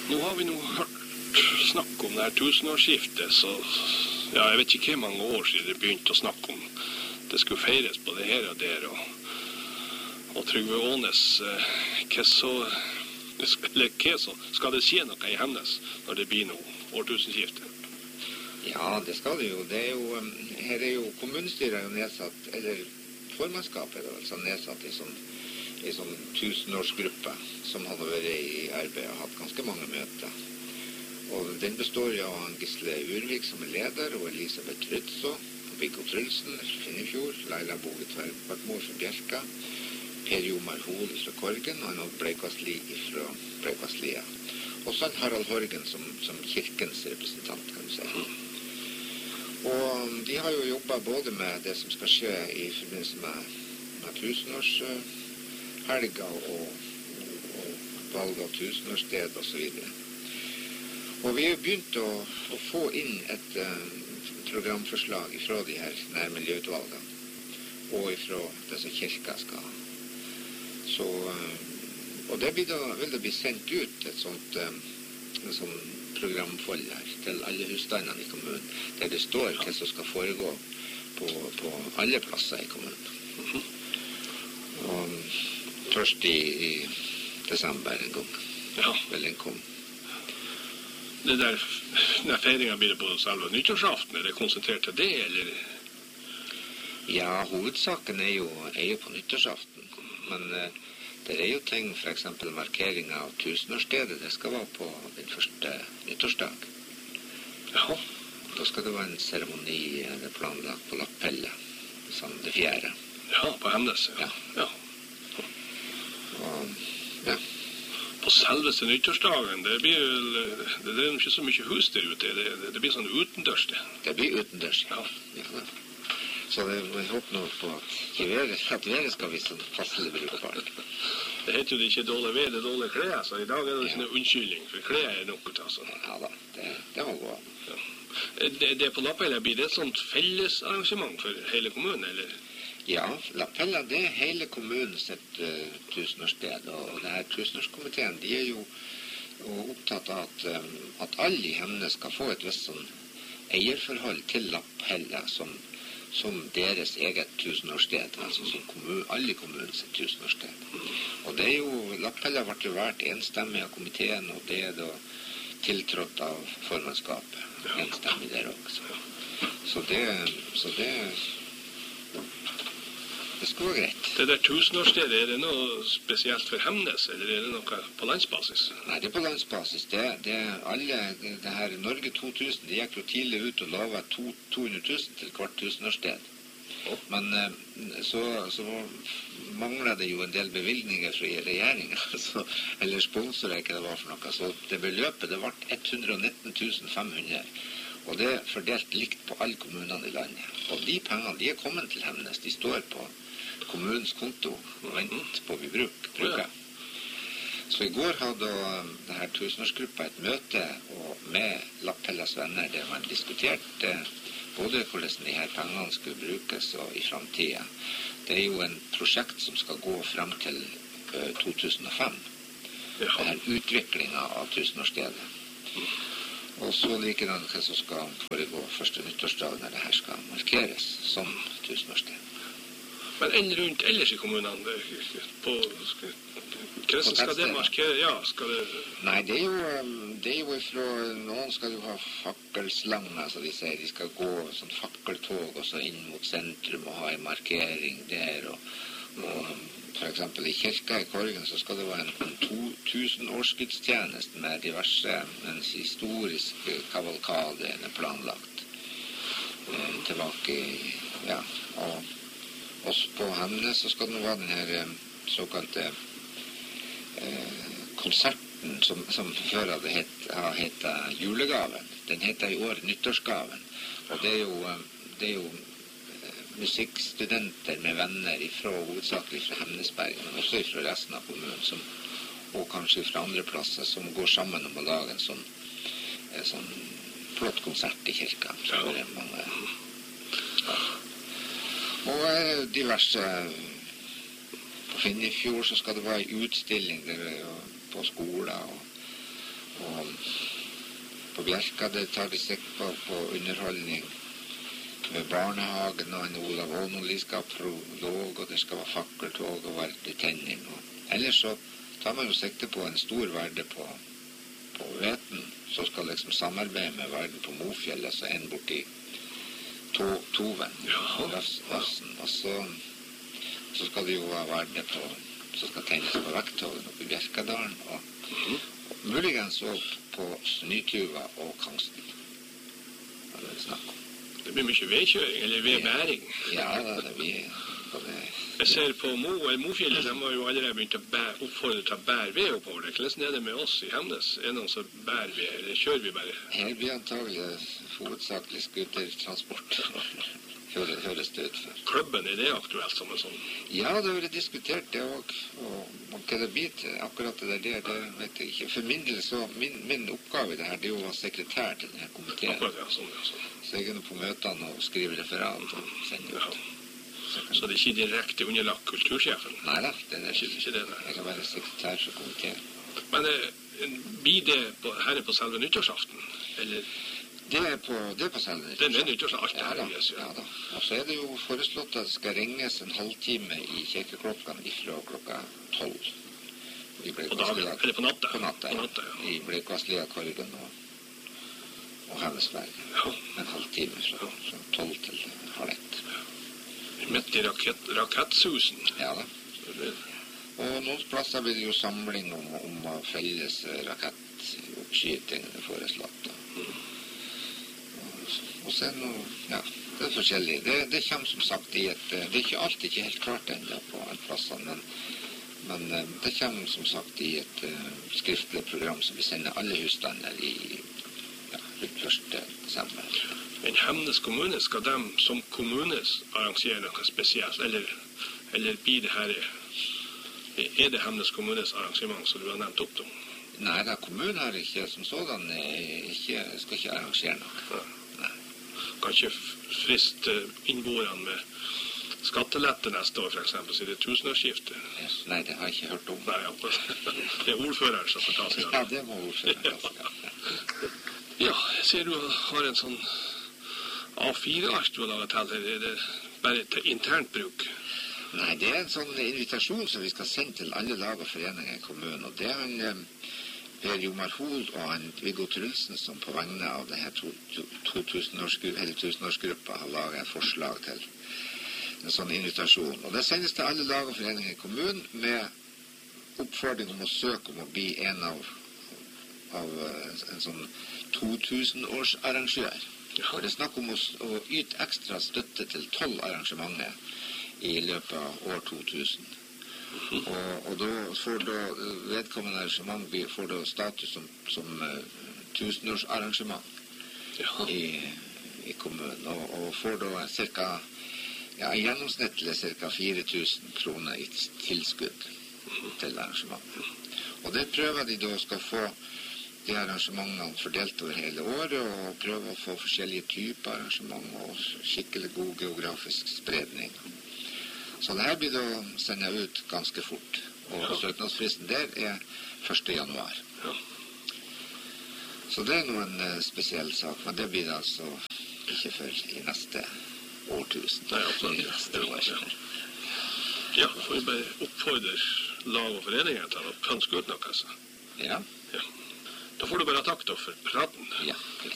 Nå har vi nå hørt snakk om det her tusenårsskiftet, så ja, jeg vet ikke hvor mange år siden det begynte å snakke om det skulle feires på det her og der, og Trygve Ånes, hva så skal det skje noe i Hemnes når det blir noe årtusenskifte? Ja, det skal det jo. Her er jo kommunestyret jo nedsatt, eller formannskapet er altså nedsatt i sånn tusenårsgruppe som hadde vært i arbeid og hatt ganske mange møter. Og den består jo av Gisle Urvik som er leder, og Elisabeth Rydså, Viggo Trulsen fra Finnefjord, Laila Boge Tverkbartmor fra Bjerka, Per Jomar Hol fra Korgen, og en Bleikvassli fra Bleikvasslia. Og så Harald Horgen som kirkens representant, kan du si. Og de har jo jobbet både med det som skal skje i forbindelse med tusenårshelga og valg av tusenårssted og så videre. Og vi har begynt å få inn et programforslag fra de her nærmiljøutvalgene og fra det som kirka skal ha. Og det vil det bli sendt ut et sånt programfold her til alle husstandene i kommunen, der det står hva som skal foregå på alle plasser i kommunen. Og først i desember en gang, vel den kom. Det der feiringen blir det på selve nyttårsaften, er det konsentrert til det, eller? Ja, hovedsaken er jo på nyttårsaften, men det er jo ting, for eksempel markering av tusenårsstedet, det skal være på den første nyttårsdag. Ja. Da skal det være en seremoni planlagt på Lappelle, sånn det 4. Ja, på Hemnes, ja. Og, ja. På selveste nyttårsdagen, det er ikke så mye hus der ute, det blir sånn utendørs det. Det blir utendørs, ja. Så vi håper nå på at været skal bli sånn passelig brukbart. Det heter jo ikke dårlig ved, det er dårlig klær, så i dag er det sånn unnskyldning, for klær er nok ut, altså. Ja da, det må gå an. Ja. Det på Lappella, blir det et sånt felles arrangement for hele kommunen, eller? Ja, Lappella, det er hele kommunens tusenårssted, og det her tusenårskomiteen, de er jo opptatt av at alle i Hemnes skal få et visst sånn eierforhold til Lappella som deres eget tusenårssted, altså som alle kommunens tusenårssted. Og det er jo, Lappella ble jo vært enstemmig av komiteen, og det er da tiltrådt av formannskapet, enstemmig der også. Så det skal være greit. Det der tusenårsstedet, er det noe spesielt for Hemnes, eller er det noe på landsbasis? Nei, det er på landsbasis. Det her Norge 2000, de gikk jo tidlig ut og lovet 200 000 til hvert tusenårssted. Men så manglet det jo en del bevilgninger fra regjeringen, eller sponsorer, ikke det var for noe. Så det beløpet, det ble 119 500. Og det er fordelt likt på alle kommunene i landet. Og de pengene, de er kommet til Hemnes. De står på kommunens konto og venter på vi bruker. Så i går hadde det her tusenårsgruppa et møte med Lappellas venner der man diskuterte både hvordan de her pengene skulle brukes og i fremtiden. Det er jo en prosjekt som skal gå frem til 2005. Det her utviklingen av tusenårsstedet. Og så likedan hva som skal foregå første nyttårsdag når det her skal markeres som tusenårssted. Men enn rundt ellers i kommunene, hva skal det markere? Ja, skal det... Nei, det er jo ifra, noen skal jo ha fakkelslanger, så de sier de skal gå sånn fakkeltog og så inn mot sentrum og ha en markering der, og for eksempel i kirka i Korgen så skal det være en 2000-årsgudstjeneste med diverse, en historisk kavalkade planlagt tilbake, ja, og også på Hemnes så skal det være den her såkalte konserten som før hadde hetet julegaven. Den heter i år nyttårsgaven. Og det er jo musikkstudenter med venner hovedsakelig fra Hemnesberg, men også fra resten av kommunen, og kanskje fra andre plasser, som går sammen om å lage en sånn flott konsert i kirka. Så det er mange... Og diverse på Finnefjord så skal det være utstilling på skoler Og på Bjerka det tar de sikk på underholdning med barnehagen, og en Olav Ånoli skal ha prolog, og det skal være fakkeltog og verdetenning. Ellers så tar man jo sikte på en stor verde på Veten, så skal liksom samarbeide med verden på Mofjellet, så en borti Toven, Vassen, og så skal det jo være verde på, så skal tennes på vekttogen oppe i Bjerkadalen, og muligens også på Snytuva og Kangsten. Det er det snakk om. Det blir mye vedkjøring, eller vedbæring. Ja, det blir på det. Jeg ser på Mofjellet, de har jo allerede begynt å oppfordre til å bære ved oppover det. Hvordan er det med oss i Hemnes? Er det noen som bærer ved, eller kjører vi bare? Her blir antagelig hovedsakelig skutertransport. Høres det ut for. Klubben, er det aktuelt som en sånn? Ja, det har vært diskutert det også, og hva det blir til akkurat det der, det vet jeg ikke. For min del, så min oppgave i det her, det er jo å være sekretær til denne komiteen. Akkurat, ja, sånn. Så jeg er nå på møtene og skriver referat og sender ut. Så det er ikke direkte underlagt kultursjefen? Neida, det er ikke det. Jeg kan være sekretær for komiteen. Men blir det her på selve nyttårsaften, eller? Det er på selve nyttårsaften. Det er nyttårsaften, alt det her, ja da. Og så er det jo foreslått at det skal ringes en halvtime i kirkeklokkene ifra klokka 12. På dagen, eller på natta? På natta, ja. I Bleikvasslia, Korgen og Hemnesberg. Ja. En halvtime fra 12 til halv 1. Midt i rakettsusen. Ja da. Og noen plasser blir det jo samling om felles rakettoppskyting foreslått. Og så er det noe, ja, det er forskjellig. Det kommer som sagt det er ikke alltid ikke helt klart enda på alle plassene, men det kommer som sagt i et skriftlig program som vi sender alle husstander i rundt 1. desember. Men Hemnes kommune, skal de som kommunes arrangere noe spesielt, eller blir det her, er det Hemnes kommunes arrangement som du har nevnt opp da? Nei, da kommunen har ikke som sådan, skal ikke arrangere noe. Nei. Kan ikke friste innboerne med skattelette neste år, for eksempel, så er det tusenårsskifte? Nei, det har jeg ikke hørt om. Nei, det er ordføreren som får ta seg av. Ja, det må ordføreren ta seg av. Ja, jeg ser du har en sånn A4-ark du har laget til, eller er det bare til internt bruk? Nei, det er en sånn invitasjon som vi skal sende til alle lag og foreninger i kommunen, og det er Per Jomar Hol og Viggo Trulsen som på vegne av det her 1000-årsgruppa har laget et forslag til en sånn invitasjon. Og det sendes til alle lag og foreninger i kommunen med oppfordring om å søke om å bli en av en sånn 2000-årsarrangør. Og det er snakk om å yte ekstra støtte til 12 arrangementer i løpet av år 2000. Og da får vedkommende arrangement får da status som 1000-årsarrangement i kommunen, og får da cirka, gjennomsnittlig cirka 4000 kroner i tilskudd til arrangementet. Og det prøver de da skal få de arrangementene fordelt over hele året, og prøve å få forskjellige typer arrangement og skikkelig god geografisk spredning. Så det her blir da sendt ut ganske fort, og søknadsfristen der er 1. januar. Så det er noen spesiell sak, men det blir det altså ikke før i neste årtusen. Nei, absolutt. Ja, får vi bare oppfordre lag og foreninger til å pønske ut noe, altså. Ja. Da får du bare takk da for praten. Ja,